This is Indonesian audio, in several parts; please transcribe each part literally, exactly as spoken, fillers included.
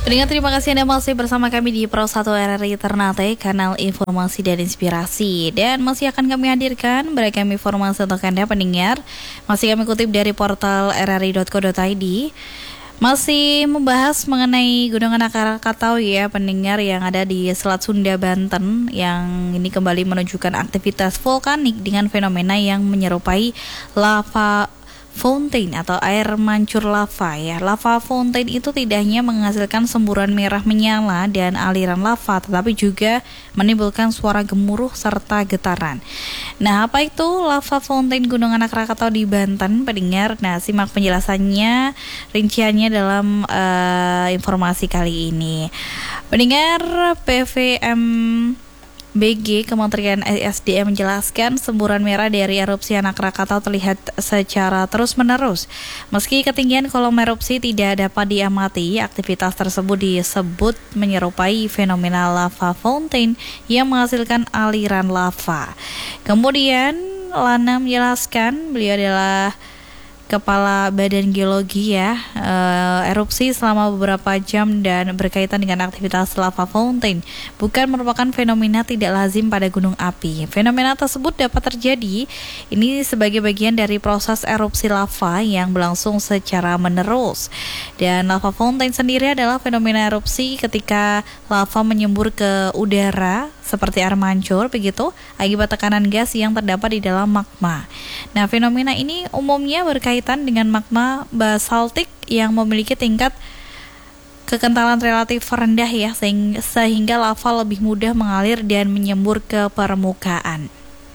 Pendengar, terima kasih Anda masih bersama kami di Pro satu R R I Ternate, kanal informasi dan inspirasi. Dan masih akan kami hadirkan beragam informasi untuk Anda pendengar. Masih kami kutip dari portal r r i dot co dot i d. Masih membahas mengenai Gunung Anak Krakatau ya pendengar, yang ada di Selat Sunda, Banten, yang ini kembali menunjukkan aktivitas vulkanik dengan fenomena yang menyerupai lava fountain atau air mancur lava ya. Lava fountain itu tidak hanya menghasilkan semburan merah menyala dan aliran lava, tetapi juga menimbulkan suara gemuruh serta getaran. Nah, apa itu lava fountain Gunung Anak Krakatau di Banten, pendengar? Nah, simak penjelasannya, rinciannya dalam uh, informasi kali ini. Pendengar, P V M B G Kementerian E S D M menjelaskan semburan merah dari erupsi Anak Krakatau terlihat secara terus-menerus. Meski ketinggian kolom erupsi tidak dapat diamati, aktivitas tersebut disebut menyerupai fenomena lava fountain yang menghasilkan aliran lava. Kemudian Lana menjelaskan, beliau adalah Kepala Badan Geologi ya, e, erupsi selama beberapa jam dan berkaitan dengan aktivitas lava fountain bukan merupakan fenomena tidak lazim pada gunung api. Fenomena tersebut dapat terjadi ini sebagai bagian dari proses erupsi lava yang berlangsung secara menerus. Dan lava fountain sendiri adalah fenomena erupsi ketika lava menyembur ke udara seperti air mancur begitu akibat tekanan gas yang terdapat di dalam magma. Nah, fenomena ini umumnya berkaitan dengan magma basaltik yang memiliki tingkat kekentalan relatif rendah ya, sehingga lava lebih mudah mengalir dan menyembur ke permukaan.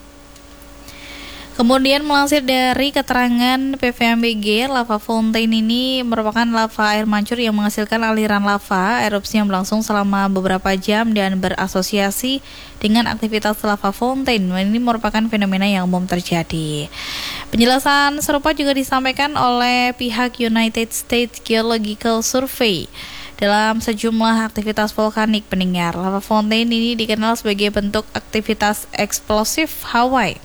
Kemudian melansir dari keterangan P V M B G, lava fountain ini merupakan lava air mancur yang menghasilkan aliran lava, erupsi yang berlangsung selama beberapa jam dan berasosiasi dengan aktivitas lava fountain. Ini merupakan fenomena yang umum terjadi. Penjelasan serupa juga disampaikan oleh pihak United States Geological Survey. Dalam sejumlah aktivitas vulkanik, pendengar, lava fountain ini dikenal sebagai bentuk aktivitas eksplosif Hawaii.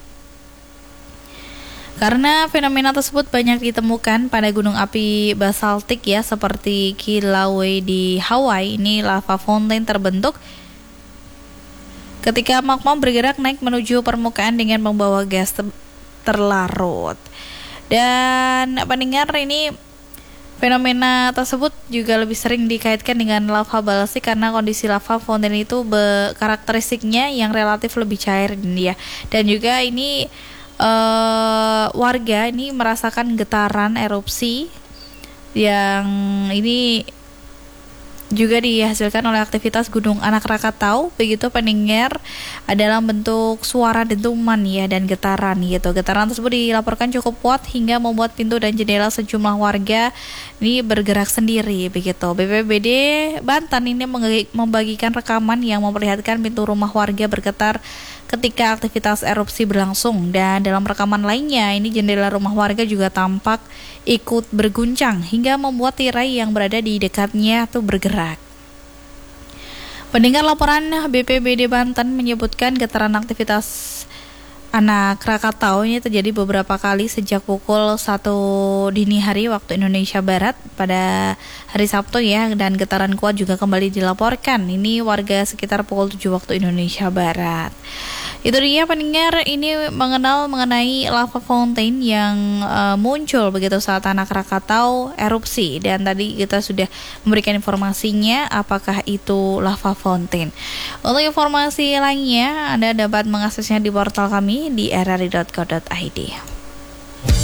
Karena fenomena tersebut banyak ditemukan pada gunung api basaltik ya, seperti Kilauea di Hawaii. Ini lava fountain terbentuk ketika magma bergerak naik menuju permukaan dengan membawa gas terlarut. Dan pendengar, ini fenomena tersebut juga lebih sering dikaitkan dengan lava basaltik karena kondisi lava fountain itu karakteristiknya yang relatif lebih cair ya. Dan juga ini Uh, warga ini merasakan getaran erupsi yang ini juga dihasilkan oleh aktivitas Gunung Anak Krakatau begitu pendengar, adalah bentuk suara dentuman ya dan getaran gitu. Getaran tersebut dilaporkan cukup kuat hingga membuat pintu dan jendela sejumlah warga ini bergerak sendiri begitu. B P B D Banten ini membagikan rekaman yang memperlihatkan pintu rumah warga bergetar ketika aktivitas erupsi berlangsung, dan dalam rekaman lainnya ini jendela rumah warga juga tampak ikut berguncang hingga membuat tirai yang berada di dekatnya tuh bergerak. Pendengar, laporan B P B D Banten menyebutkan getaran aktivitas Anak Krakatau ini terjadi beberapa kali sejak pukul satu dini hari waktu Indonesia Barat pada hari Sabtu ya, dan getaran kuat juga kembali dilaporkan ini warga sekitar pukul tujuh waktu Indonesia Barat. Itu dia pendengar, ini mengenal mengenai lava fountain yang uh, muncul begitu saat Anak Krakatau erupsi, dan tadi kita sudah memberikan informasinya apakah itu lava fountain. Untuk informasi lainnya Anda dapat mengaksesnya di portal kami di r r i dot co dot i d.